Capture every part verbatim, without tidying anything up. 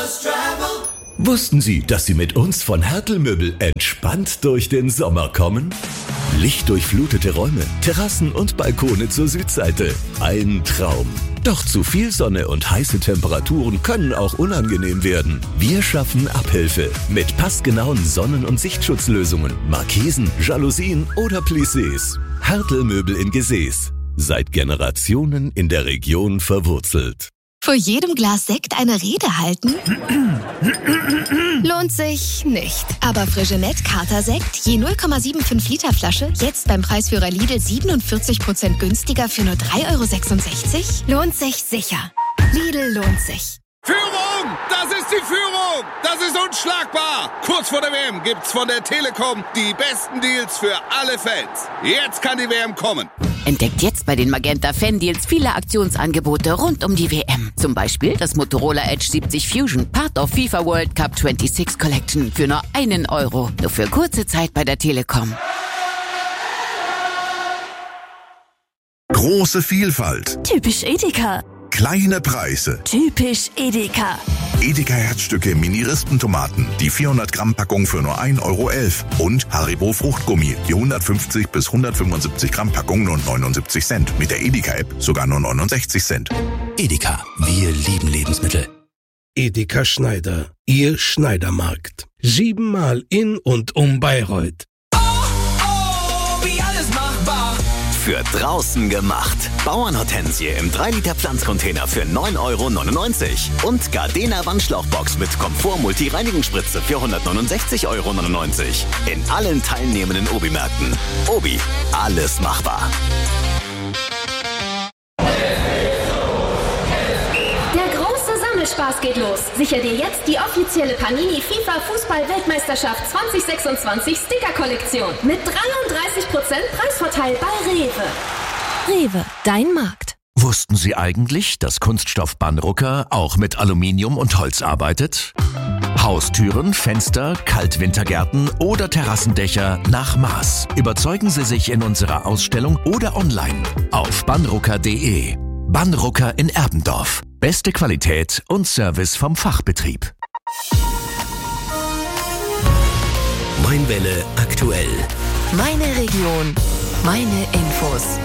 Wussten Sie, dass Sie mit uns von Hertel Möbel entspannt durch den Sommer kommen? Lichtdurchflutete Räume, Terrassen und Balkone zur Südseite. Ein Traum. Doch zu viel Sonne und heiße Temperaturen können auch unangenehm werden. Wir schaffen Abhilfe mit passgenauen Sonnen- und Sichtschutzlösungen, Markisen, Jalousien oder Plissés. Hertel Möbel in Gesäß. Seit Generationen in der Region verwurzelt. Vor jedem Glas Sekt eine Rede halten? Lohnt sich nicht. Aber Frigenet Kater-Sekt, je null Komma fünfundsiebzig Liter Flasche, jetzt beim Preisführer Lidl siebenundvierzig Prozent günstiger für nur drei Euro sechsundsechzig? Lohnt sich sicher. Lidl lohnt sich. Führung! Das ist die Führung! Das ist unschlagbar! Kurz vor der W M gibt's von der Telekom die besten Deals für alle Fans. Jetzt kann die W M kommen. Entdeckt jetzt bei den Magenta Fan-Deals viele Aktionsangebote rund um die W M. Zum Beispiel das Motorola Edge siebzig Fusion, Part of FIFA World Cup sechsundzwanzig Collection für nur einen Euro. Nur für kurze Zeit bei der Telekom. Große Vielfalt. Typisch Edeka. Kleine Preise. Typisch Edeka. Edeka Herzstücke Mini-Rispentomaten, die vierhundert Gramm Packung für nur ein Euro elf. Und Haribo Fruchtgummi, die hundertfünfzig bis hundertfünfundsiebzig Gramm Packung nur neunundsiebzig Cent. Mit der Edeka-App sogar nur neunundsechzig Cent. Edeka, wir lieben Lebensmittel. Edeka Schneider, Ihr Schneidermarkt. Siebenmal in und um Bayreuth. Oh, oh, wie alles machbar. Für draußen gemacht. Bauernhortensie im drei Liter Pflanzcontainer für neun Euro neunundneunzig. Und Gardena Wandschlauchbox mit Komfort-Multi-Reinigungsspritze für hundertneunundsechzig Euro neunundneunzig. In allen teilnehmenden Obi-Märkten. Obi, alles machbar. Spaß geht los. Sicher dir jetzt die offizielle Panini FIFA Fußball-Weltmeisterschaft zwanzig sechsundzwanzig Sticker-Kollektion mit dreiunddreißig Prozent Preisvorteil bei Rewe. Rewe, dein Markt. Wussten Sie eigentlich, dass Kunststoff Banrucker auch mit Aluminium und Holz arbeitet? Haustüren, Fenster, Kaltwintergärten oder Terrassendächer nach Maß. Überzeugen Sie sich in unserer Ausstellung oder online auf banrucker punkt de. Banrucker in Erbendorf. Beste Qualität und Service vom Fachbetrieb. Mainwelle aktuell. Meine Region, meine Infos.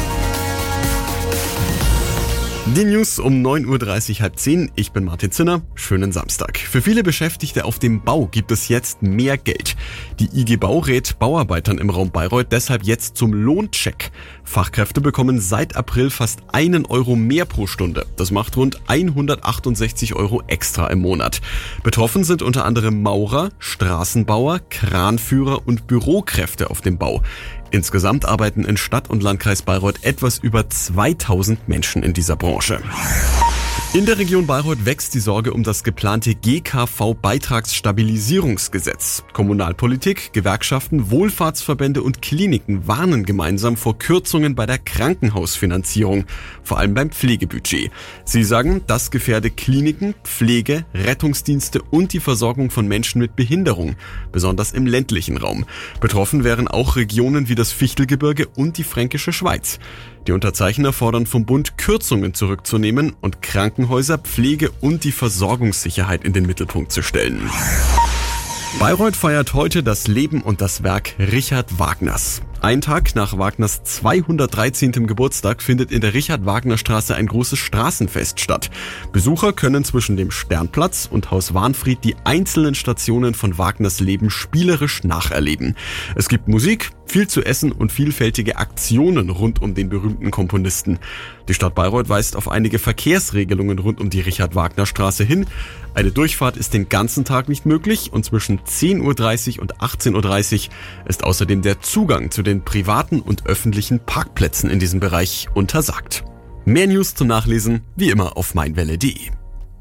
Die News um neun Uhr dreißig, halb zehn. Ich bin Martin Zinner. Schönen Samstag. Für viele Beschäftigte auf dem Bau gibt es jetzt mehr Geld. Die I G Bau rät Bauarbeitern im Raum Bayreuth deshalb jetzt zum Lohncheck. Fachkräfte bekommen seit April fast einen Euro mehr pro Stunde. Das macht rund hundertachtundsechzig Euro extra im Monat. Betroffen sind unter anderem Maurer, Straßenbauer, Kranführer und Bürokräfte auf dem Bau. Insgesamt arbeiten in Stadt und Landkreis Bayreuth etwas über zweitausend Menschen in dieser Branche. In der Region Bayreuth wächst die Sorge um das geplante G K V-Beitragsstabilisierungsgesetz. Kommunalpolitik, Gewerkschaften, Wohlfahrtsverbände und Kliniken warnen gemeinsam vor Kürzungen bei der Krankenhausfinanzierung, vor allem beim Pflegebudget. Sie sagen, das gefährde Kliniken, Pflege, Rettungsdienste und die Versorgung von Menschen mit Behinderung, besonders im ländlichen Raum. Betroffen wären auch Regionen wie das Fichtelgebirge und die Fränkische Schweiz. Die Unterzeichner fordern vom Bund, Kürzungen zurückzunehmen und Krankenhäuser, Pflege und die Versorgungssicherheit in den Mittelpunkt zu stellen. Bayreuth feiert heute das Leben und das Werk Richard Wagners. Ein Tag nach Wagners zweihundertdreizehnten Geburtstag findet in der Richard-Wagner-Straße ein großes Straßenfest statt. Besucher können zwischen dem Sternplatz und Haus Wahnfried die einzelnen Stationen von Wagners Leben spielerisch nacherleben. Es gibt Musik, viel zu essen und vielfältige Aktionen rund um den berühmten Komponisten. Die Stadt Bayreuth weist auf einige Verkehrsregelungen rund um die Richard-Wagner-Straße hin. Eine Durchfahrt ist den ganzen Tag nicht möglich und zwischen zehn Uhr dreißig und achtzehn Uhr dreißig ist außerdem der Zugang zu den privaten und öffentlichen Parkplätzen in diesem Bereich untersagt. Mehr News zum Nachlesen wie immer auf mainwelle punkt de.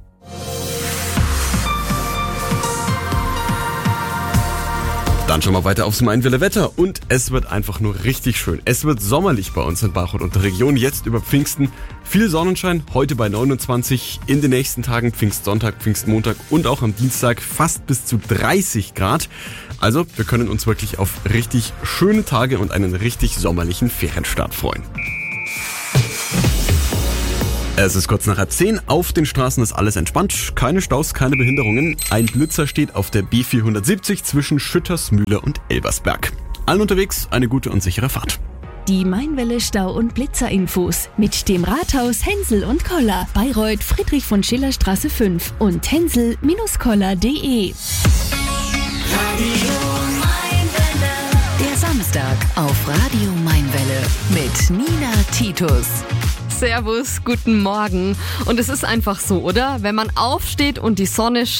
Dann schon mal weiter aufs Mainwelle Wetter und es wird einfach nur richtig schön. Es wird sommerlich bei uns in Bayreuth und der Region jetzt über Pfingsten. Viel Sonnenschein, heute bei neunundzwanzig, in den nächsten Tagen Pfingstsonntag, Pfingstmontag und auch am Dienstag fast bis zu dreißig Grad. Also wir können uns wirklich auf richtig schöne Tage und einen richtig sommerlichen Ferienstart freuen. Es ist kurz nach zehn. Auf den Straßen ist alles entspannt. Keine Staus, keine Behinderungen. Ein Blitzer steht auf der B vierhundertsiebzig zwischen Schüttersmühle und Elversberg. Allen unterwegs eine gute und sichere Fahrt. Die Mainwelle Stau- und Blitzerinfos mit dem Rathaus Hensel und Koller, Bayreuth, Friedrich von Schiller Straße fünf und hensel Koller punkt de. Der Samstag auf Radio Mainwelle mit Nina Titus. Servus, guten Morgen. Und es ist einfach so, oder? Wenn man aufsteht und die Sonne